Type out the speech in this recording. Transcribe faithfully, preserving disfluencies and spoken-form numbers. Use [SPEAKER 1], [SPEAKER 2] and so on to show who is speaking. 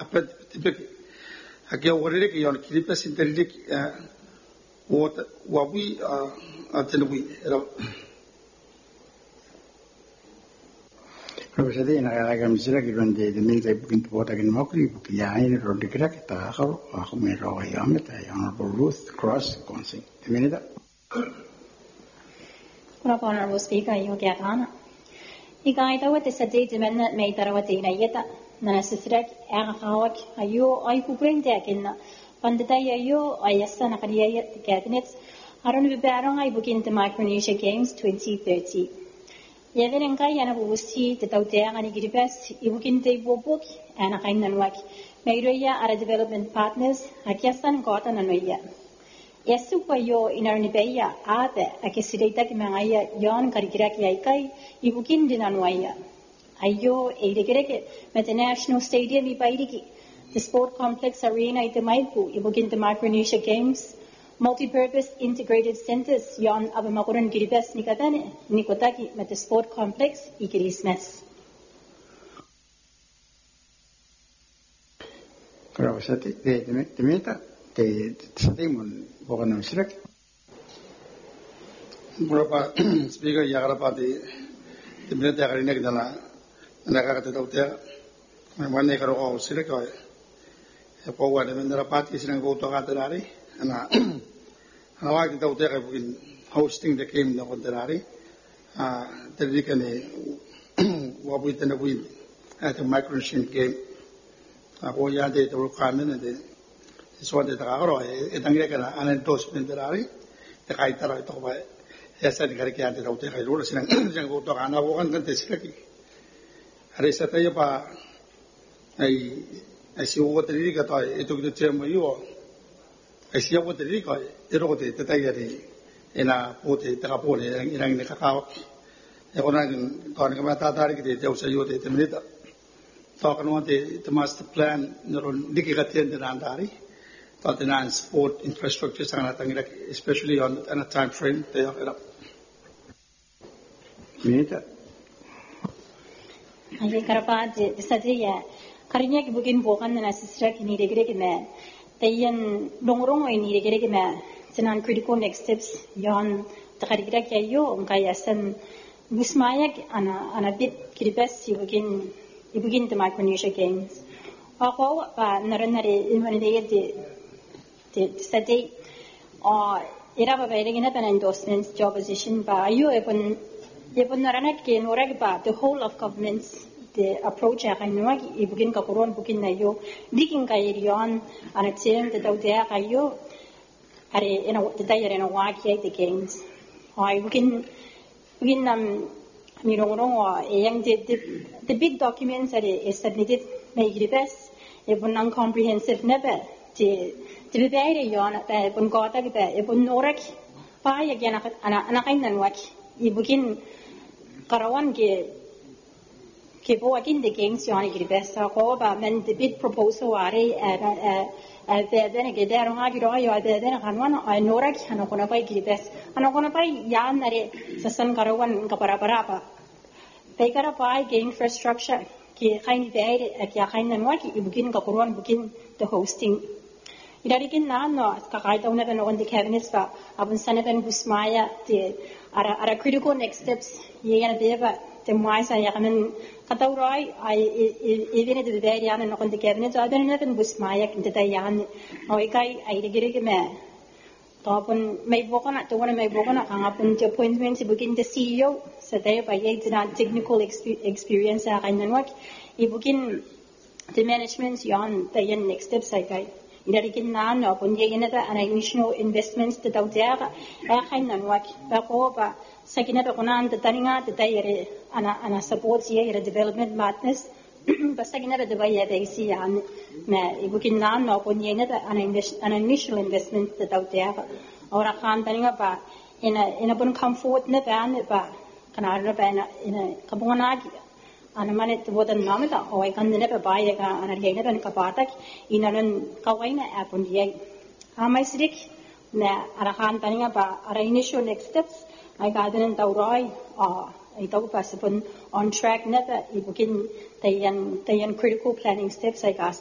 [SPEAKER 1] but typically again what it is on keep us in the what what we uh attend we
[SPEAKER 2] Profesor ina kaya misira kironde de milita bukin pota kin mokri bukia ina ronde kira kita akaro aku mero ya meta ya honorable Ruth Cross Consing de minita
[SPEAKER 3] Honorable Speaker yo kya kana Igaita wat isadi dimenna meitara wat ina yeta nana sisrak aga khawak ayo ay kubreng de kinna pandita ayo ayassa nakariya cabinets aron bibarong ay bukin the Micronesia Games twenty thirty Yevenen kai yana buusi te tautea ngani giribas ibukin te bobok ana kainan wak meiroya ara development partners akiasan kota nanoya Yesu payo inarni beya ade akesireita ki mangaya yon karigira ki aikai ibukin dinanwaya ayo eiregereke met the national stadium ibairiki the sport complex arena ite maipu ibukin the Micronesia Games multi-purpose integrated centers yon abamakuran giribas nikatane nikotaki met the sport complex ikirismes.
[SPEAKER 2] Kalau sati de de meta de sati mun bukan misrak.
[SPEAKER 1] Berapa speaker ya berapa di di meta kali ini kita na nak kata tahu dia mana kalau kau sirak kau ya kau ada mendera parti sedang kau tahu kata dari ana ana wa kita udah kayak begini hosting the game na kontrari ah tadi kan ni wabu itu na buin at the Micronesia game aku ya de tu kan ni de sesuatu yang tak karo itu angin kan ana endorsement dari the kait tera itu apa ya saya negara kita ada tahu dia kayak dulu sedang sedang kau tahu ana bukan kan tes lagi hari saya pa ai ai si ugo tadi kata itu kita cuma yo Asia buat diri kau, itu kau tu tetap jadi, ina putih, tak pun yang yang ini kakao, ya orang kawan kami tak tarik kita jauh saja tu, itu menita, tak kanu tu itu master plan, nurun dikikatian dengan dari, tak dengan sport infrastructure sangat tinggi, especially on on a time frame, tu yang ada.
[SPEAKER 2] Menita.
[SPEAKER 3] Aje karapat saja ya, karinya kibukin bukan dengan sisra kini degre kena. Tayan longrong ini dikira kena senan critical next steps yon terkira kaya yo kaya sen busmayak ana ana bit kiribas ibukin ibukin the Micronesia Games. Ako pa naran nari ilman daya di di sati ah era pa bayar kena pen endorsements job position pa ayo epon epon naranak ke norag pa the whole of governments the approach akan nuagi ibukin kakuron bukin na yo diking kairion anak sem te tau te kayo are ina te tai are ina waki the games ai bukin bukin nam ni rong wa yang the the big documents are is submitted may gribes e bun non comprehensive never te te beire yon pa bun kota kita e bun norak pa ya gana ana ana kainan waki ibukin karawan ke Kepo akin the games yon gribes ko ba men the big proposal are eh eh then ke der nga giro yo de den kanwan ay norak ano kono pai gribes ano kono pai yan nare sasan karawan kapara para pa pe kara pai ke infrastructure ki kain beire ki kain nanwa ki ibukin ka kuruan bukin the hosting idarikin na no ka kaita una ben on the cabinets pa abun sanaben busmaya the ara ara critical next steps ye yana deba the moisa ya kamen kataurai ai even the beire yana no on the cabinets aben na ben busmaya kinta tayan oi kai ai digire ke me tapon may bokana to one may bokana ang apun the appointment si bukin the C E O sa tayo pa ye the technical experience sa kainan wak ibukin the management yon tayan next steps ay kai idarikin na no pun ye ina ta ana initial investments ta tawtiaga ay kainan wak ba ko ba sa kinata kunan ta taninga ta tayere ana ana support ye ira development partners basta kinata de baya de si yan na ibukin na no pun ye ina ta ana ana initial investment ta tawtiaga ora kan taninga ba ina ina pun comfort na ba na ba kana na ba ina ina kabunganagi ana mane tubodan namita o ay kandine pa baye ka ana yena dan kapatak inanan kawaina apun ye amay sidik na arahan taninga pa ara initial next steps ay kadanan tawroy ay taw pa sipon on track na pa ibukin tayan tayan critical planning steps ay